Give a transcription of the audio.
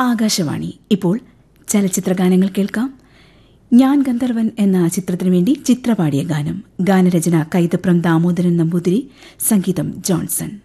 ആകാശവാണി. ഇപ്പോൾ ചലച്ചിത്രഗാനങ്ങൾ കേൾക്കാം. ഞാൻ ഗന്ധർവൻ എന്ന ചിത്രത്തിനു വേണ്ടി ചിത്ര പാടിയ ഗാനം. ഗാനരചന കൈതപ്രം ദാമോദരൻ നമ്പൂതിരി, സംഗീതം ജോൺസൺ.